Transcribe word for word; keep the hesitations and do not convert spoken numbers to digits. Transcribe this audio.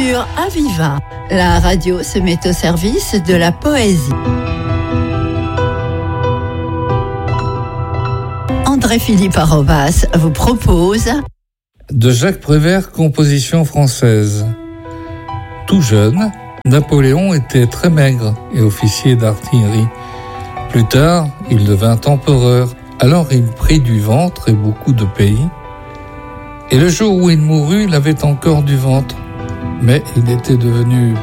Sur Aviva, la radio se met au service de la poésie. André-Philippe Arobas vous propose de Jacques Prévert, composition française. Tout jeune, Napoléon était très maigre et officier d'artillerie. Plus tard, il devint empereur. Alors il prit du ventre et beaucoup de pays. Et le jour où il mourut, il avait encore du ventre. Mais il était devenu